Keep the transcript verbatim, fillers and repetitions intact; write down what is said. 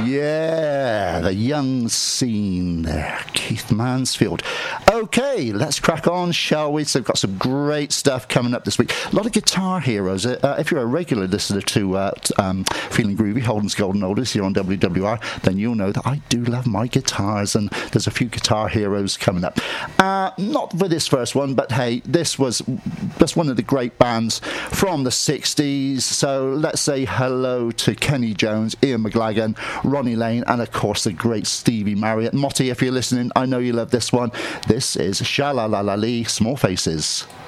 Yeah, the young scene there, Keith Mansfield. Okay, let's crack on, shall we? So we've got some great stuff coming up this week. A lot of guitar heroes. Uh, if you're a regular listener to uh, um, Feeling Groovy, Holden's Golden Oldies here on W W R, then you'll know that I do love my guitars, and there's a few guitar heroes coming up. Uh, not for this first one, but hey, this was just one of the great bands from the sixties. So let's say hello to Kenny Jones, Ian McLagan, Ronnie Lane, and of course the great Stevie Marriott. Motty, if you're listening, I know you love this one. This is Sha La La La Lee, Small Faces.